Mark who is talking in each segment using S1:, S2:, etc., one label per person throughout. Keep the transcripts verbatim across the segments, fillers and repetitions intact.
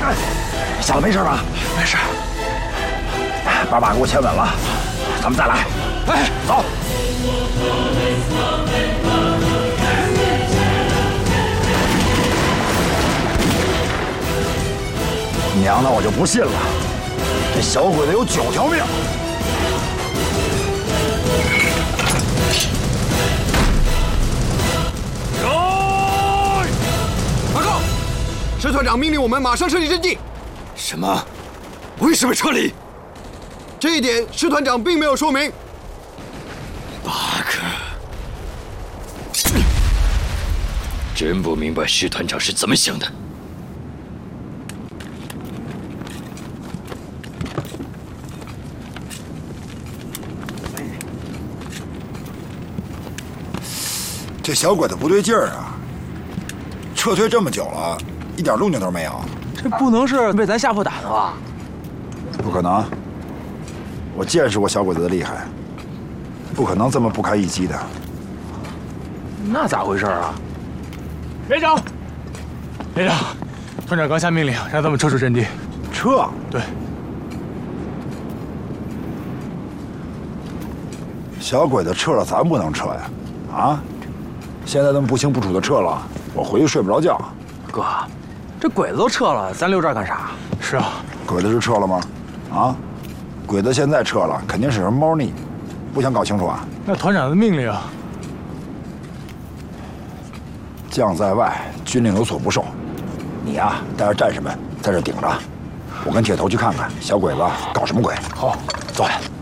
S1: 哎，小子没事吧？
S2: 没事。
S1: 把马给我牵稳了，咱们再来。哎，走。娘的，我就不信了，这小鬼子有九条命。
S3: 来！报告，师团长命令我们马上撤离阵地。
S2: 什么？为什么撤离？
S3: 这一点师团长并没有说明。
S2: 八个，真不明白师团长是怎么想的。
S1: 这小鬼子不对劲儿啊！撤退这么久了，一点动静都没有。
S4: 这不能是被咱吓破胆了吧？
S1: 不可能，我见识过小鬼子的厉害，不可能这么不堪一击的。
S4: 那咋回事啊？
S5: 连长，连长，团长刚下命令，让他们撤出阵地。
S1: 撤？
S5: 对。
S1: 小鬼子撤了，咱不能撤呀！啊？现在他们不清不楚的撤了，我回去睡不着觉。
S4: 哥，这鬼子都撤了，咱留这儿干啥？
S5: 是啊，
S1: 鬼子是撤了吗？啊？鬼子现在撤了，肯定是什么猫腻，不想搞清楚啊？
S5: 那团长的命令，
S1: 将在外，军令有所不受。你呀，带着战士们在这顶着，我跟铁头去看看小鬼子搞什么鬼。
S5: 好，
S1: 走。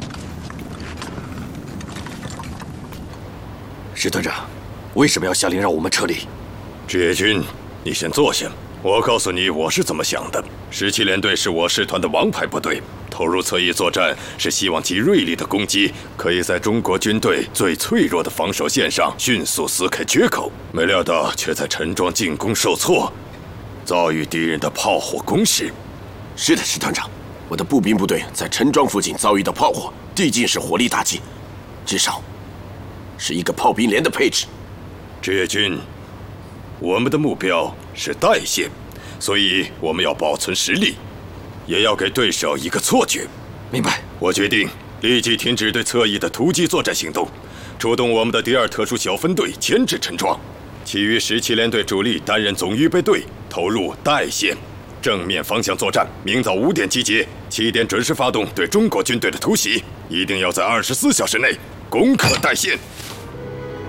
S2: 石团长，为什么要下令让我们撤离？
S6: 志野君，你先坐下，我告诉你我是怎么想的。十七联队是我师团的王牌部队，投入侧翼作战是希望其锐利的攻击可以在中国军队最脆弱的防守线上迅速撕开缺口，没料到却在陈庄进攻受挫，遭遇敌人的炮火攻势。
S7: 是的，石团长，我的步兵部队在陈庄附近遭遇到炮火，递进式火力打击，至少是一个炮兵连的配置。
S6: 志野君，我们的目标是代线，所以我们要保存实力，也要给对手一个错觉。
S2: 明白。
S6: 我决定立即停止对侧翼的突击作战行动，出动我们的第二特殊小分队牵制陈庄，其余十七联队主力担任总预备队，投入代线正面方向作战。明早五点集结，七点准时发动对中国军队的突袭，一定要在二十四小时内攻克代线。